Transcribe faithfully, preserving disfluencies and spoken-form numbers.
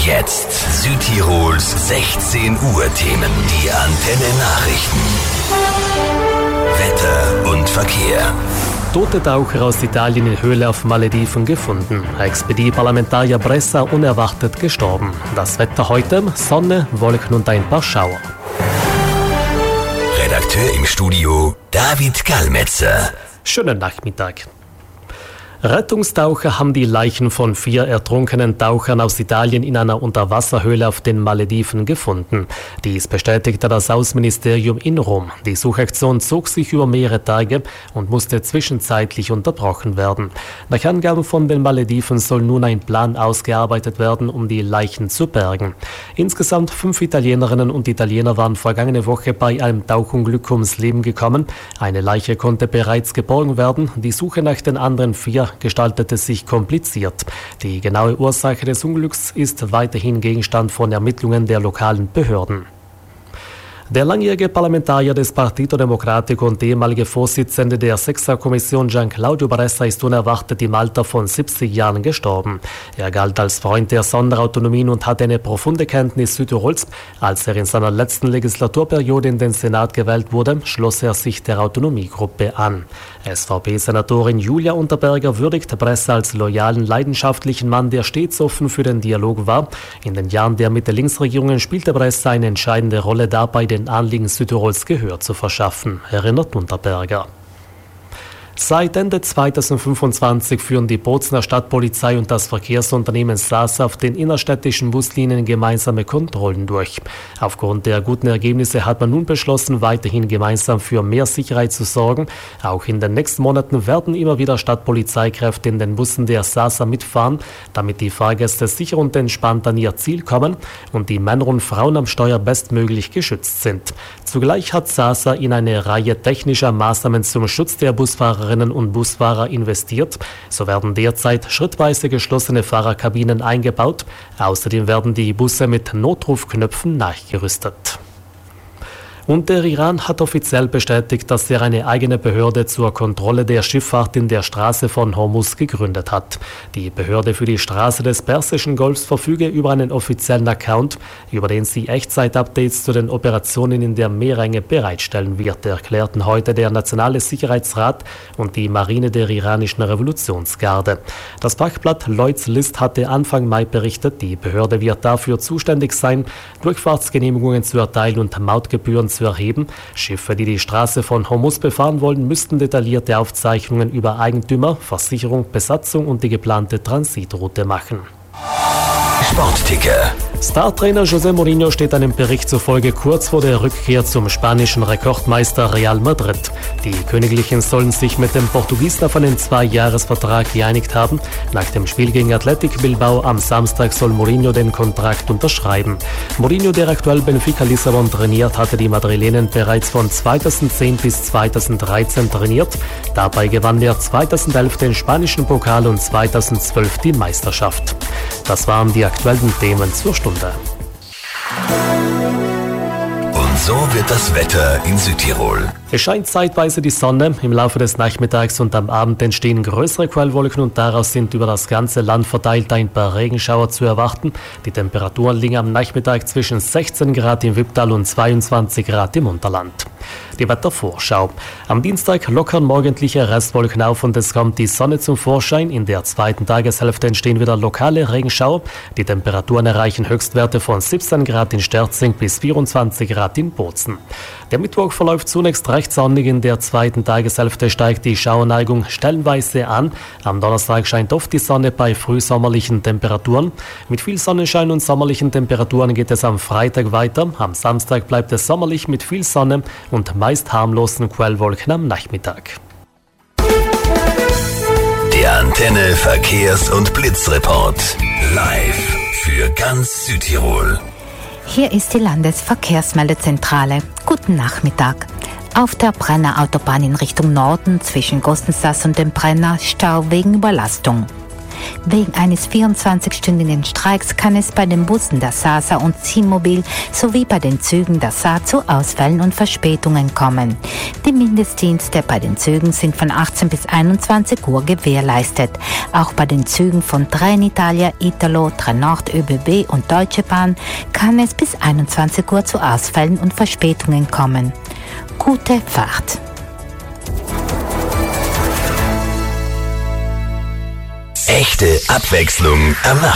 jetzt Südtirols sechzehn Uhr Themen. Die Antenne Nachrichten. Wetter und Verkehr. Tote Taucher aus Italien in Höhle auf Malediven gefunden. ex P D-Parlamentarier Bressa unerwartet gestorben. Das Wetter heute: Sonne, Wolken und ein paar Schauer. Redakteur im Studio David Gallmetzer. Schönen Nachmittag. Rettungstaucher haben die Leichen von vier ertrunkenen Tauchern aus Italien in einer Unterwasserhöhle auf den Malediven gefunden. Dies bestätigte das Außenministerium in Rom. Die Suchaktion zog sich über mehrere Tage und musste zwischenzeitlich unterbrochen werden. Nach Angaben von den Malediven soll nun ein Plan ausgearbeitet werden, um die Leichen zu bergen. Insgesamt fünf Italienerinnen und Italiener waren vergangene Woche bei einem Tauchunglück ums Leben gekommen. Eine Leiche konnte bereits geborgen werden. Die Suche nach den anderen vier gestaltete sich kompliziert. Die genaue Ursache des Unglücks ist weiterhin Gegenstand von Ermittlungen der lokalen Behörden. Der langjährige Parlamentarier des Partito Democratico und ehemalige Vorsitzende der Sechser-Kommission Gianclaudio Bressa ist unerwartet im Alter von siebzig Jahren gestorben. Er galt als Freund der Sonderautonomien und hatte eine profunde Kenntnis Südtirols. Als er in seiner letzten Legislaturperiode in den Senat gewählt wurde, schloss er sich der Autonomiegruppe an. S V P-Senatorin Julia Unterberger würdigt Bressa als loyalen, leidenschaftlichen Mann, der stets offen für den Dialog war. In den Jahren der Mitte-Links-Regierungen spielte Bressa eine entscheidende Rolle dabei, den Anliegen Südtirols Gehör zu verschaffen, erinnert Unterberger. Seit Ende zweitausendfünfundzwanzig führen die Bozner Stadtpolizei und das Verkehrsunternehmen SASA auf den innerstädtischen Buslinien gemeinsame Kontrollen durch. Aufgrund der guten Ergebnisse hat man nun beschlossen, weiterhin gemeinsam für mehr Sicherheit zu sorgen. Auch in den nächsten Monaten werden immer wieder Stadtpolizeikräfte in den Bussen der SASA mitfahren, damit die Fahrgäste sicher und entspannt an ihr Ziel kommen und die Männer und Frauen am Steuer bestmöglich geschützt sind. Zugleich hat SASA in eine Reihe technischer Maßnahmen zum Schutz der Busfahrer und Busfahrer investiert. So werden derzeit schrittweise geschlossene Fahrerkabinen eingebaut. Außerdem werden die Busse mit Notrufknöpfen nachgerüstet. Und der Iran hat offiziell bestätigt, dass er eine eigene Behörde zur Kontrolle der Schifffahrt in der Straße von Hormuz gegründet hat. Die Behörde für die Straße des Persischen Golfs verfüge über einen offiziellen Account, über den sie Echtzeit-Updates zu den Operationen in der Meerenge bereitstellen wird, erklärten heute der Nationale Sicherheitsrat und die Marine der iranischen Revolutionsgarde. Das Fachblatt Lloyd's List hatte Anfang Mai berichtet, die Behörde wird dafür zuständig sein, Durchfahrtsgenehmigungen zu erteilen und Mautgebühren zu erheben. Schiffe, die die Straße von Hormuz befahren wollen, müssten detaillierte Aufzeichnungen über Eigentümer, Versicherung, Besatzung und die geplante Transitroute machen. Sportticker. Startrainer José Mourinho steht einem Bericht zufolge kurz vor der Rückkehr zum spanischen Rekordmeister Real Madrid. Die Königlichen sollen sich mit dem Portugiesen auf einen Zwei-Jahres-Vertrag geeinigt haben. Nach dem Spiel gegen Athletic Bilbao am Samstag soll Mourinho den Kontrakt unterschreiben. Mourinho, der aktuell Benfica Lissabon trainiert, hatte die Madrilenen bereits von zweitausendzehn bis zweitausenddreizehn trainiert. Dabei gewann er zweitausendelf den spanischen Pokal und zweitausendzwölf die Meisterschaft. Das waren die aktuellen Themen zur Stunde. Und so wird das Wetter in Südtirol. Es scheint zeitweise die Sonne. Im Laufe des Nachmittags und am Abend entstehen größere Quellwolken und daraus sind über das ganze Land verteilt ein paar Regenschauer zu erwarten. Die Temperaturen liegen am Nachmittag zwischen sechzehn Grad im Wipptal und zweiundzwanzig Grad im Unterland. Die Wettervorschau. Am Dienstag lockern morgendliche Restwolken auf und es kommt die Sonne zum Vorschein. In der zweiten Tageshälfte entstehen wieder lokale Regenschauer. Die Temperaturen erreichen Höchstwerte von siebzehn Grad in Sterzing bis vierundzwanzig Grad in Bozen. Der Mittwoch verläuft zunächst recht sonnig. In der zweiten Tageshälfte steigt die Schauerneigung stellenweise an. Am Donnerstag scheint oft die Sonne bei frühsommerlichen Temperaturen. Mit viel Sonnenschein und sommerlichen Temperaturen geht es am Freitag weiter. Am Samstag bleibt es sommerlich mit viel Sonne und meist harmlosen Quellwolken am Nachmittag. Der Antenne Verkehrs- und Blitzreport. Live für ganz Südtirol. Hier ist die Landesverkehrsmeldezentrale. Guten Nachmittag. Auf der Brenner Autobahn in Richtung Norden zwischen Gostensas und dem Brenner Stau wegen Überlastung. Wegen eines vierundzwanzigstündigen Streiks kann es bei den Bussen der Sasa und Ziehmobil sowie bei den Zügen der S A zu Ausfällen und Verspätungen kommen. Die Mindestdienste bei den Zügen sind von achtzehn bis einundzwanzig Uhr gewährleistet. Auch bei den Zügen von Trenitalia, Italo, Trenord, ÖBB und Deutsche Bahn kann es bis einundzwanzig Uhr zu Ausfällen und Verspätungen kommen. Gute Fahrt! Echte Abwechslung am Nachmittag.